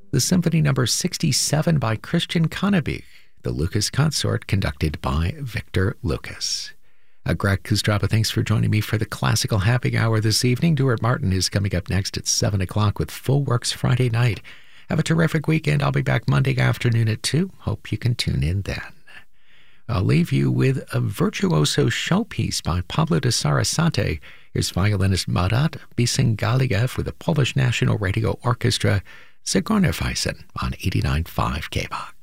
the Symphony No. 67 by Christian Kanebich, the Lucas Consort conducted by Victor Lucas. Greg Kustrapa, thanks for joining me for the Classical Happy Hour this evening. Duart Martin is coming up next at 7 o'clock with Full Works Friday night. Have a terrific weekend. I'll be back Monday afternoon at 2. Hope you can tune in then. I'll leave you with a virtuoso showpiece by Pablo de Sarasate. Here's violinist Marat Bisengaliev with the Polish National Radio Orchestra, Zagorny Weisen on 89.5 KBOX.